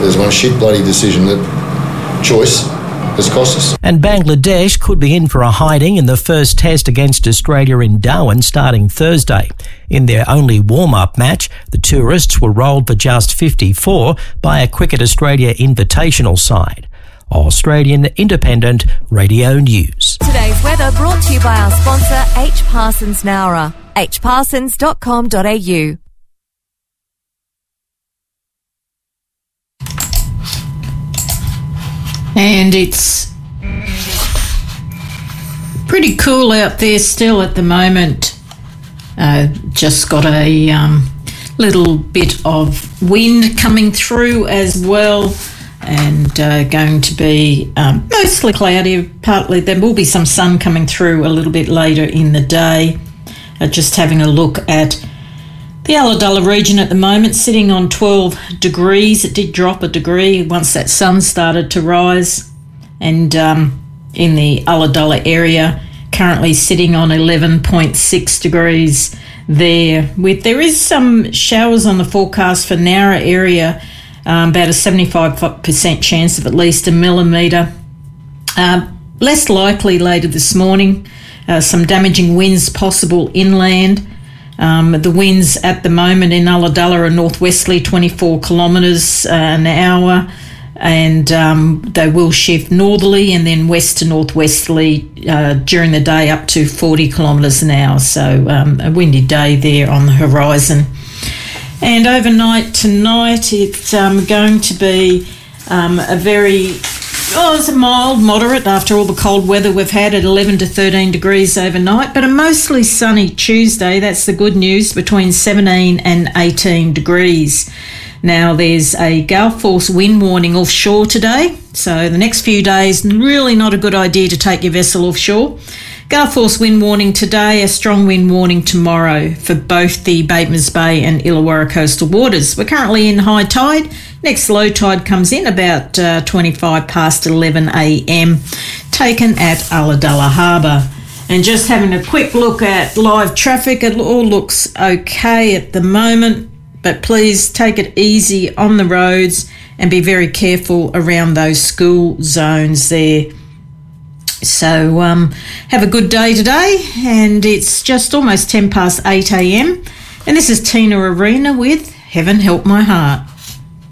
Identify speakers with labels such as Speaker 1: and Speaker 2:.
Speaker 1: there's one shit bloody decision that choice has cost us.
Speaker 2: And Bangladesh could be in for a hiding in the first test against Australia in Darwin starting Thursday. In their only warm-up match, the tourists were rolled for just 54 by a Cricket Australia Invitational side. Australian Independent Radio News.
Speaker 3: Today's weather brought to you by our sponsor H. Parsons Nowra, hparsons.com.au.
Speaker 4: And it's pretty cool out there still at the moment. Just got a little bit of wind coming through as well, and going to be mostly cloudy. Partly there will be some sun coming through a little bit later in the day. Just having a look at the Ulladulla region at the moment, sitting on 12 degrees. It did drop a degree once that sun started to rise. And in the Ulladulla area, currently sitting on 11.6 degrees there. There is some showers on the forecast for Nowra area, about a 75% chance of at least a millimetre. Less likely later this morning. Some damaging winds possible inland. The winds at the moment in Ulladulla are northwesterly 24 kilometres an hour, and they will shift northerly and then west to northwesterly during the day up to 40 kilometres an hour. So a windy day there on the horizon. And overnight tonight it's going to be it's a mild, moderate after all the cold weather we've had at 11 to 13 degrees overnight, but a mostly sunny Tuesday. That's the good news, between 17 and 18 degrees. Now, there's a gale force wind warning offshore today, so the next few days, really not a good idea to take your vessel offshore. Gale force wind warning today, a strong wind warning tomorrow for both the Batemans Bay and Illawarra coastal waters. We're currently in high tide. Next low tide comes in about 25 past 11 a.m, taken at Ulladulla Harbour. And just having a quick look at live traffic, it all looks okay at the moment, but please take it easy on the roads and be very careful around those school zones there. So have a good day today, and it's just almost 10 past 8 a.m, and this is Tina Arena with Heaven Help My Heart.